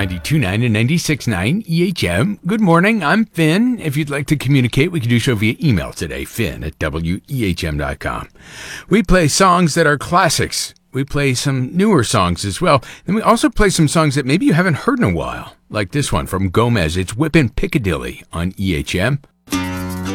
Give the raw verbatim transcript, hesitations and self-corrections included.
ninety-two point nine and ninety-six point nine E H M. Good morning, I'm Finn. If you'd like to communicate, we can do so via email today, finn at w e h m dot com. We play songs that are classics. We play some newer songs as well. And we also play some songs that maybe you haven't heard in a while, like this one from Gomez. It's Whippin' Piccadilly on E H M.